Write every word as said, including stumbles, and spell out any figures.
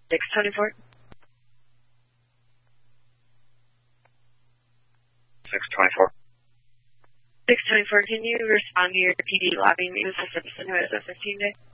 six twenty-four. six twenty-four. six twenty-four, can you respond to your P D lobbying me with a citizen who has a fifteen day?